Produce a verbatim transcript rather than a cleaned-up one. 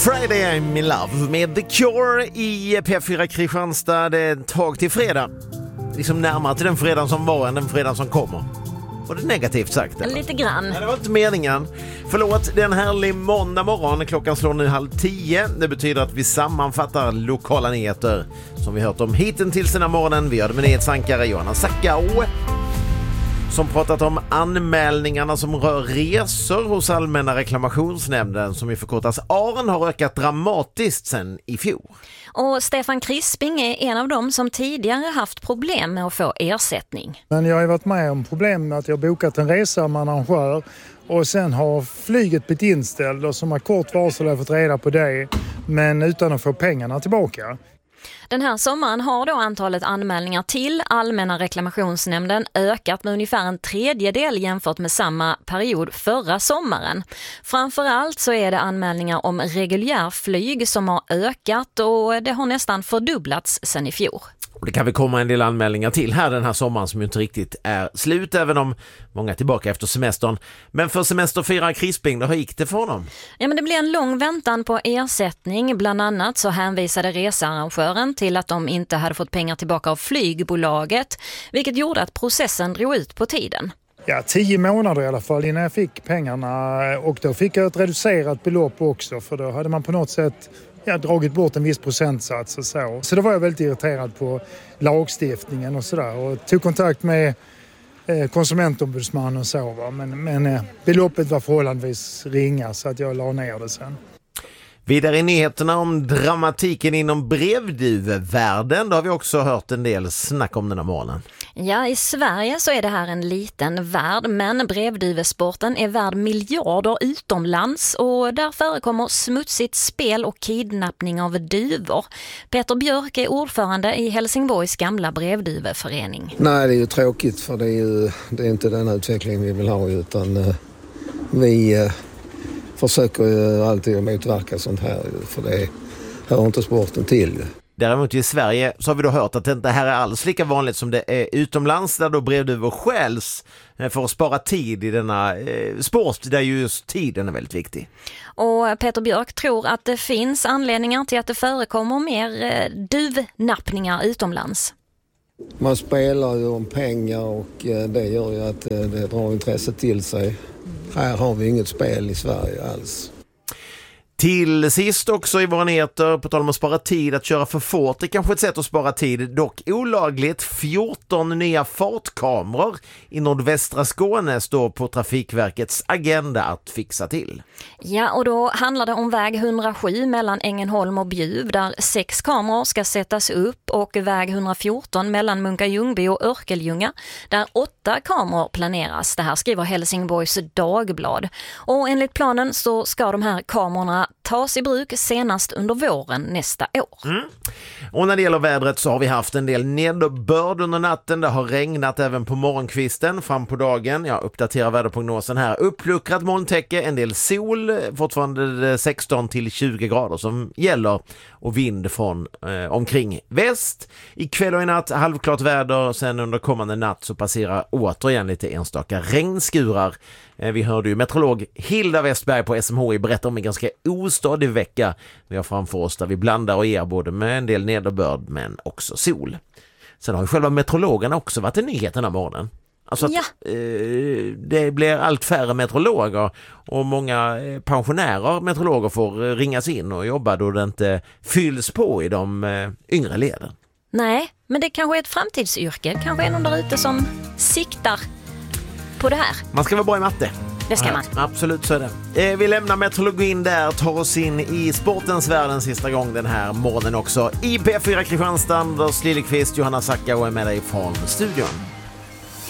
Friday I'm in love med The Cure i P fyra Kristianstad. Det är ett tag till fredag. Liksom närmare till den fredagen som var än den fredagen som kommer. Var det negativt sagt? Eller? Lite grann. Nej, det var inte meningen. Förlåt, det är en härlig måndag morgon. Klockan slår nu halv tio. Det betyder att vi sammanfattar lokala nyheter som vi hört om hittills den här morgonen. Vi gör det med nyhetsankare Johanna Sackau, som pratat om anmälningarna som rör resor hos Allmänna reklamationsnämnden, som i förkortas A R N, har ökat dramatiskt sedan i fjol. Och Stefan Crisping är en av dem som tidigare haft problem med att få ersättning. Men jag har varit med om problem med att jag bokat en resa med en arrangör och sen har flyget blivit inställd och som har kort varsel har jag fått reda på det, men utan att få pengarna tillbaka. Den här sommaren har då antalet anmälningar till Allmänna reklamationsnämnden ökat med ungefär en tredjedel jämfört med samma period förra sommaren. Framförallt så är det anmälningar om reguljärflyg som har ökat, och det har nästan fördubblats sedan i fjol. Och det kan väl komma en del anmälningar till här den här sommaren som ju inte riktigt är slut, även om många är tillbaka efter semestern. Men för semesterfirare Crisping, då gick det för honom? Ja, men det blev en lång väntan på ersättning. Bland annat så hänvisade researrangören till att de inte hade fått pengar tillbaka av flygbolaget, vilket gjorde att processen drog ut på tiden. Ja, tio månader i alla fall innan jag fick pengarna, och då fick jag ett reducerat belopp också, för då hade man på något sätt ja, dragit bort en viss procentsats och så. Så då var jag väldigt irriterad på lagstiftningen och sådär, och tog kontakt med eh, konsumentombudsman och så. Va? Men, men eh, beloppet var förhållandevis ringa, så att jag la ner det sen. Vidare i nyheterna om dramatiken inom brevduvevärlden, då har vi också hört en del snack om den här morgonen. Ja, i Sverige så är det här en liten värld, men brevduvesporten är värd miljarder utomlands, och där förekommer smutsigt spel och kidnappning av duvor. Peter Björk är ordförande i Helsingborgs gamla brevduveförening. Nej, det är ju tråkigt, för det är ju det är inte den utvecklingen vi vill ha, utan uh, vi... Uh, försöker ju alltid motverka sånt här, för det hör inte sporten till. Däremot i Sverige så har vi då hört att det här är alls lika vanligt som det är utomlands, där då brevduvor skäls för att spara tid i denna eh, sport där just tiden är väldigt viktig. Och Peter Björk tror att det finns anledningar till att det förekommer mer eh, duvnappningar utomlands. Man spelar ju om pengar, och eh, det gör ju att eh, det drar intresse till sig. Här har vi inget spel i Sverige alls. Till sist också i våra nyheter, på tal om att spara tid, att köra för fort är kanske ett sätt att spara tid, dock olagligt. fjorton nya fartkameror i nordvästra Skåne står på Trafikverkets agenda att fixa till. Ja, och då handlar det om väg hundrasju mellan Ängelholm och Bjuv, där sex kameror ska sättas upp, och väg hundrafjorton mellan Munka-Ljungby och Örkelljunga, där åtta kameror planeras. Det här skriver Helsingborgs Dagblad. Och enligt planen så ska de här kamerorna tas i bruk senast under våren nästa år. Mm. Och när det gäller vädret så har vi haft en del nederbörd under natten. Det har regnat även på morgonkvisten fram på dagen. Jag uppdaterar väderprognosen här. Uppluckrat molntäcke, en del sol, fortfarande sexton till tjugo grader som gäller, och vind från eh, omkring väst. I kväll och i natt halvklart väder, sen under kommande natt så passerar återigen lite enstaka regnskurar. Eh, vi hörde ju meteorolog Hilda Westberg på S M H I berätta om en ganska ostadig vecka vi har framför oss, där vi blandar och ger både med en del nederbörd men också sol. Sen har ju själva meteorologerna också varit i nyheten den här morgonen. Alltså att, ja. eh, det blir allt färre meteorologer, och många pensionärer meteorologer får ringas in och jobba då det inte fylls på i de eh, yngre leden. Nej, men det kanske är ett framtidsyrke. Kanske är någon där ute som siktar på det här. Man ska vara bra i matte. Det ska man. Ja, absolut, så är det. Eh, vi lämnar meteorologin där, tar oss in i sportens världen sista gång den här morgonen också. I P fyra Kristianstad, Anders Lillekvist, Johanna Sackau är med dig från studion.